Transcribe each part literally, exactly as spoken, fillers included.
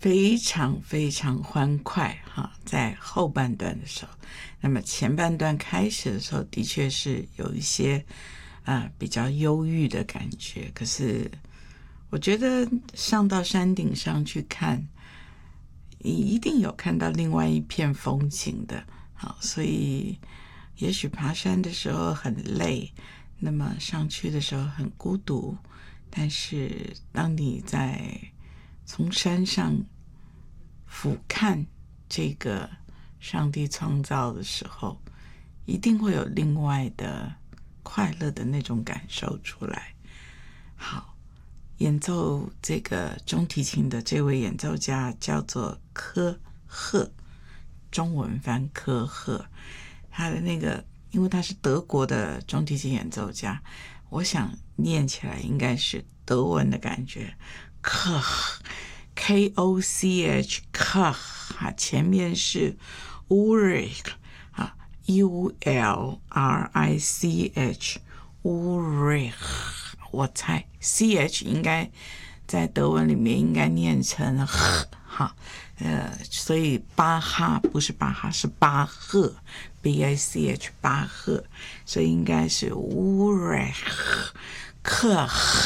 非常非常欢快哈，在后半段的时候，那么前半段开始的时候，的确是有一些啊、呃、比较忧郁的感觉。可是我觉得上到山顶上去看，你一定有看到另外一片风景的。好，所以也许爬山的时候很累，那么上去的时候很孤独，但是当你在从山上俯瞰这个上帝创造的时候，一定会有另外的快乐的那种感受出来。好，演奏这个中提琴的这位演奏家叫做科赫，中文翻科赫。他的那个，因为他是德国的中提琴演奏家，我想念起来应该是德文的感觉，科 K O C H 科，前面是 Ulrich 啊 U L R I C H Ulrich， 我猜 C H 应该在德文里面应该念成哈，呃，所以巴哈不是巴哈，是巴赫 B A C H 巴赫，所以应该是 Ulrich 克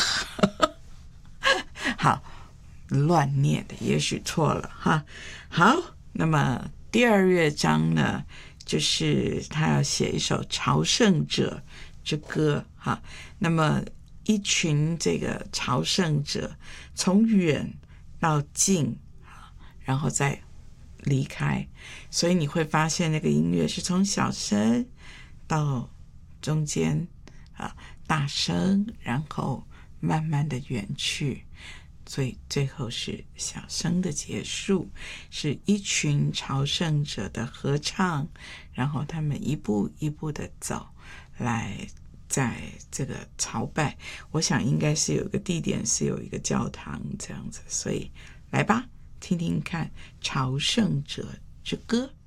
好，乱念的，也许错了哈。好，那么第二乐章呢，就是他要写一首朝圣者之歌哈。那么一群这个朝圣者从远到近，然后再离开，所以你会发现那个音乐是从小声到中间啊大声，然后慢慢的远去，所以最后是小声的结束，是一群朝圣者的合唱，然后他们一步一步的走来在这个朝拜，我想应该是有一个地点是有一个教堂这样子，所以来吧，听听看朝圣者之歌。